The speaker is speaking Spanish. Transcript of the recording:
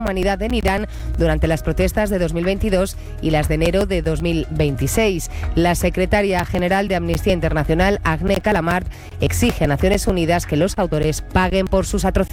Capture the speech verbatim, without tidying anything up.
humanidad en Irán durante las protestas de dos mil veintidós y las de enero de dos mil veintiséis. La secretaria general de Amnistía Internacional, Agne Kalamard, exige a Naciones Unidas que los autores paguen por sus atrocidades.